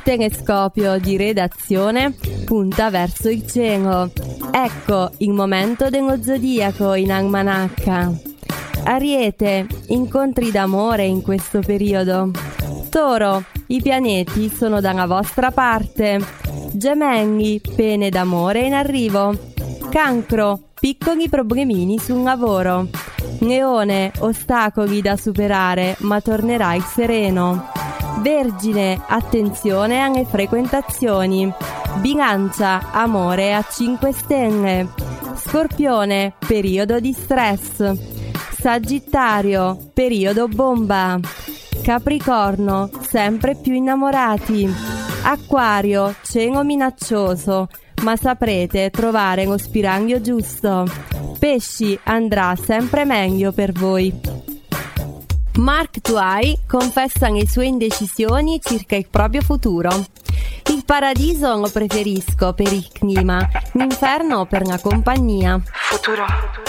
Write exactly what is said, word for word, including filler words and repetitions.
telescopio di redazione punta verso il cielo. Ecco il momento dello zodiaco in almanacca. Ariete, incontri d'amore in questo periodo. Toro, i pianeti sono dalla vostra parte. Gemelli, pene d'amore in arrivo. Cancro, piccoli problemini sul lavoro. Leone, ostacoli da superare, ma tornerai sereno. Vergine, attenzione alle frequentazioni. Bilancia, amore a cinque stelle. Scorpione, periodo di stress. Sagittario, periodo bomba. Capricorno, sempre più innamorati. Acquario, cielo minaccioso, ma saprete trovare lo spiraglio giusto. Pesci, andrà sempre meglio per voi. Mark Twain confessa le sue indecisioni circa il proprio futuro. Il paradiso lo preferisco per il clima, l'inferno per la compagnia. Futuro.